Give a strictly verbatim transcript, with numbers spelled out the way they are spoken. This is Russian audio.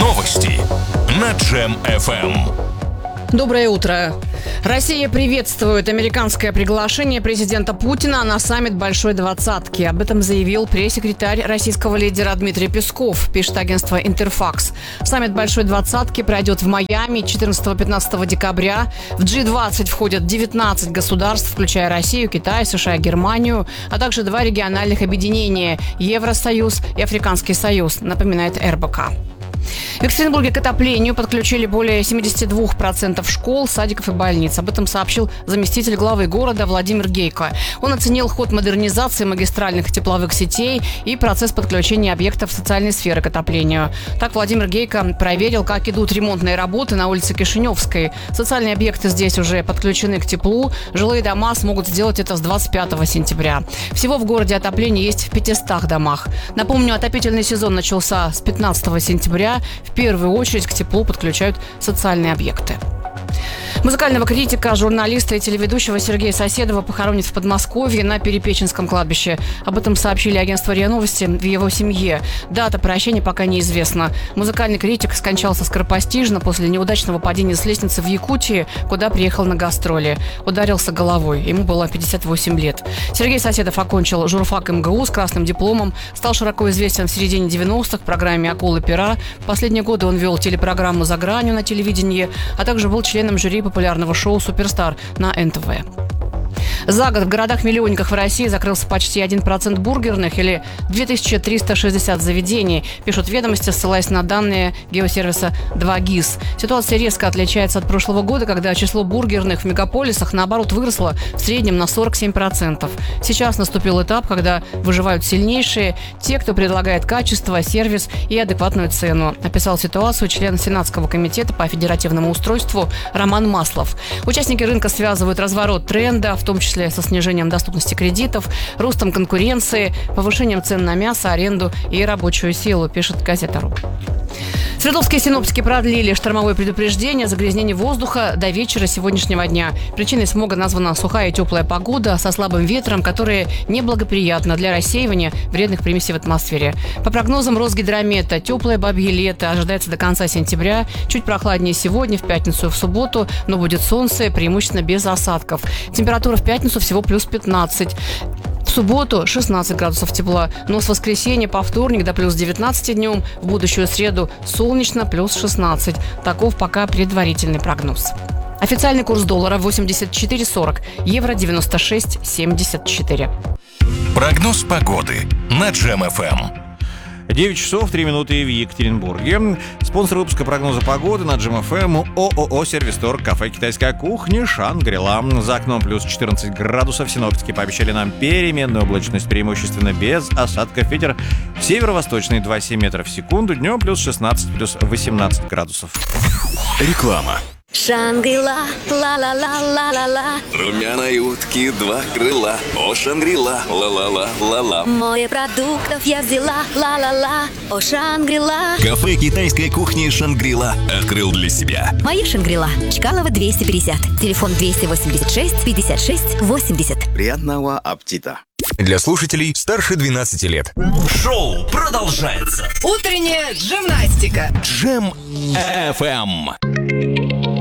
Новости на Джем эф эм. Доброе утро. Россия приветствует американское приглашение президента Путина на саммит Большой Двадцатки. Об этом заявил пресс-секретарь российского лидера Дмитрий Песков, пишет агентство «Интерфакс». Саммит Большой Двадцатки пройдет в Майами четырнадцатого-пятнадцатого декабря. В джи двадцать входят девятнадцать государств, включая Россию, Китай, США, Германию, а также два региональных объединения – Евросоюз и Африканский союз, напоминает эр бэ ка. В Екатеринбурге к отоплению подключили более семьдесят два процента школ, садиков и больниц. Об этом сообщил заместитель главы города Владимир Гейко. Он оценил ход модернизации магистральных тепловых сетей и процесс подключения объектов социальной сферы к отоплению. Так Владимир Гейко проверил, как идут ремонтные работы на улице Кишиневской. Социальные объекты здесь уже подключены к теплу. Жилые дома смогут сделать это с двадцать пятого сентября. Всего в городе отопление есть в пятистах домах. Напомню, отопительный сезон начался с пятнадцатого сентября. В первую очередь к теплу подключают социальные объекты. Музыкального критика, журналиста и телеведущего Сергея Соседова похоронят в Подмосковье на Перепеченском кладбище. Об этом сообщили агентство РИА Новости в его семье. Дата прощания пока неизвестна. Музыкальный критик скончался скоропостижно после неудачного падения с лестницы в Якутии, куда приехал на гастроли. Ударился головой. Ему было пятьдесят восемь лет. Сергей Соседов окончил журфак эм гэ у с красным дипломом. Стал широко известен в середине девяностых в программе «Акулы пера». В последние годы он вел телепрограмму «За гранью» на телевидении, а также был членом жюри популярного шоу «Суперстар» на эн тэ вэ. За год в городах-миллионниках в России закрылся почти один процент бургерных или две тысячи триста шестьдесят заведений, пишут «Ведомости», ссылаясь на данные геосервиса два гис. Ситуация резко отличается от прошлого года, когда число бургерных в мегаполисах, наоборот, выросло в среднем на сорок семь процентов. Сейчас наступил этап, когда выживают сильнейшие, те, кто предлагает качество, сервис и адекватную цену, описал ситуацию член Сенатского комитета по федеративному устройству Роман Маслов. Участники рынка связывают разворот тренда, в том числе со снижением доступности кредитов, ростом конкуренции, повышением цен на мясо, аренду и рабочую силу, пишет газета РУ. Свердловские синоптики продлили штормовое предупреждение о загрязнении воздуха до вечера сегодняшнего дня. Причиной смога названа сухая и теплая погода со слабым ветром, которая неблагоприятна для рассеивания вредных примесей в атмосфере. По прогнозам Росгидромета, теплое бабье лето ожидается до конца сентября. Чуть прохладнее сегодня, в пятницу и в субботу, но будет солнце, преимущественно без осадков. Температура в пятницу всего плюс пятнадцать. В субботу шестнадцать градусов тепла, но с воскресенья по вторник до плюс девятнадцать днем, в будущую среду солнечно плюс шестнадцать. Таков пока предварительный прогноз. Официальный курс доллара восемьдесят четыре сорок, евро девяносто шесть семьдесят четыре. Прогноз погоды на Джем эф эм. девять часов три минуты в Екатеринбурге. Спонсор выпуска прогноза погоды на Джем эф эм ООО «Сервисторг», кафе «Китайская кухня», «Шангри-Ла». За окном плюс четырнадцать градусов. Синоптики пообещали нам переменную облачность, преимущественно без осадков. Ветер северо-восточный два целых семь десятых метров в секунду. Днем плюс шестнадцать, плюс восемнадцать градусов. Реклама. Шангри-Ла, ла-ла-ла-ла-ла-ла. Румяной утки два крыла. О, Шангри-Ла, ла-ла-ла-ла-ла. Море продуктов я взяла, ла-ла-ла. О, Шангри-Ла. Кафе «Китайская кухня» Шангри-Ла открыл для себя. Моя Шангри-Ла. Чкалова двести пятьдесят. Телефон двести восемьдесят шесть пятьдесят шесть восемьдесят. Приятного аппетита. Для слушателей старше двенадцати лет. Шоу продолжается. Утренняя гимнастика. Джем эф эм.